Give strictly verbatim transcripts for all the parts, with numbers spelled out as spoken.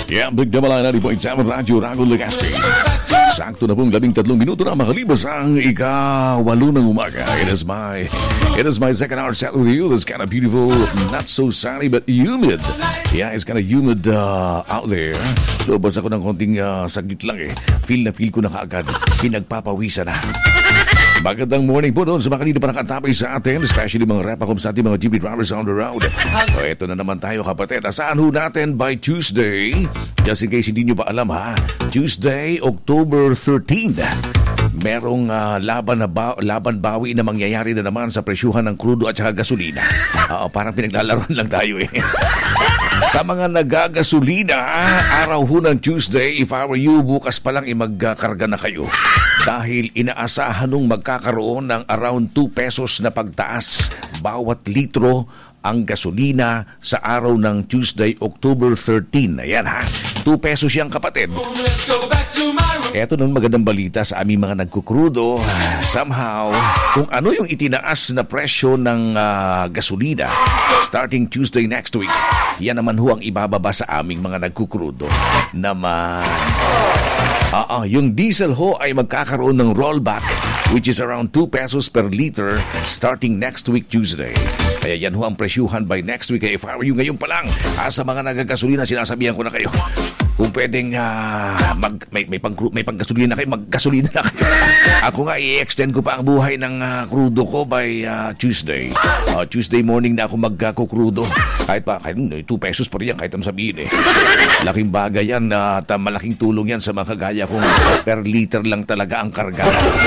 Yeah, Big Double I ninety point seven Radyo Rago Legazpi. Sakto na pong labing tatlong minuto na makalipas ang ikawalo ng umaga. It is my, it is my second hour set with you. It's kind of beautiful, not so sunny but humid. Yeah, it's kind of humid uh, out there. So, basta ko ng konting uh, saglit lang eh. Feel na feel ko na kaagad. Pinagpapawisan na. Magandang morning po doon sa mga kanina pa nakatapay sa atin, especially mga rap-a-com sa ating mga G B drivers on the road. So, eto na naman tayo kapatid. Asaan ho natin by Tuesday? Just in case hindi nyo pa alam ha, Tuesday, October thirteenth. Merong uh, laban na ba- laban bawi na mangyayari na naman sa presyuhan ng krudo at saka gasolina. Uh, parang pinaglalaroan lang tayo eh. Sa mga nagagasolina, araw ho ng Tuesday, if I were you, bukas pa lang imagkarga na kayo. Dahil inaasahan nung magkakaroon ng around two pesos na pagtaas bawat litro ang gasolina sa araw ng Tuesday, October thirteenth. Ayan ha, two pesos yan kapatid. Eto nang magandang balita sa aming mga nagkukrudo. Somehow, kung ano yung itinaas na presyo ng uh, gasolina starting Tuesday next week, yan naman ho ang ibababa sa aming mga nagkukrudo. Naman. Ah, uh, uh, yung diesel ho ay magkakaroon ng rollback which is around two pesos per liter starting next week Tuesday. Kaya yan ho ang presyuhan by next week. If I were you ngayon pa lang, ah, sa mga nagagasolina, sinasabihan ko na kayo. Kung pwedeng uh, mag, may, may, pang, may panggasolina kayo, maggasolina na kayo. Ako nga, i-extend ko pa ang buhay ng uh, krudo ko by uh, Tuesday. Uh, Tuesday morning na ako magkakukrudo. Kahit pa, kahit two pesos pa rin yan, kahit ang sabihin eh. Laking bagay yan at uh, malaking tulong yan sa mga kagaya kung per liter lang talaga ang karga.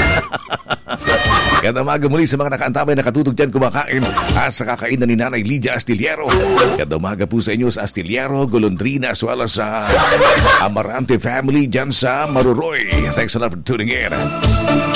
Kaya umaga muli sa mga nakaantabay na katutog dyan kumakain at sa kakainan ni Nanay Lydia Astillero. Kaya umaga po sa inyo sa Astillero, Golondrina, as well as sa Amarante family dyan sa Maruroy. Thanks a lot for tuning in.